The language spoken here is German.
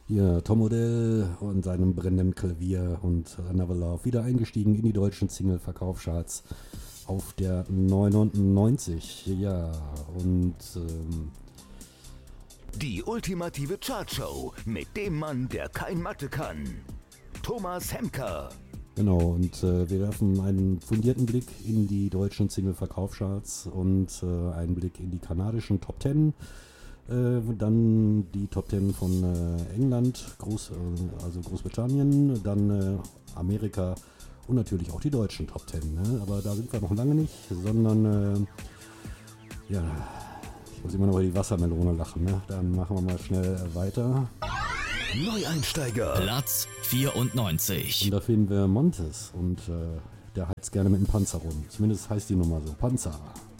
Hier Tom Odell und seinem brennenden Klavier und Another Love wieder eingestiegen in die deutschen Single-Verkaufscharts auf der 99. Ja, und Die ultimative Chartshow mit dem Mann, der kein Mathe kann. Thomas Hemker. genau, und wir werfen einen fundierten Blick in die deutschen Single-Verkaufscharts und einen Blick in die kanadischen Top 10. Dann die Top 10 von England, also Großbritannien, dann Amerika und natürlich auch die deutschen Top 10. Ne? Aber da sind wir noch lange nicht, sondern ja, ich muss immer noch über die Wassermelone lachen. Ne? Dann machen wir mal schnell weiter. Neueinsteiger. Platz 94. Und da finden wir Montes und der heizt gerne mit dem Panzer rum. Zumindest heißt die Nummer so, Panzer.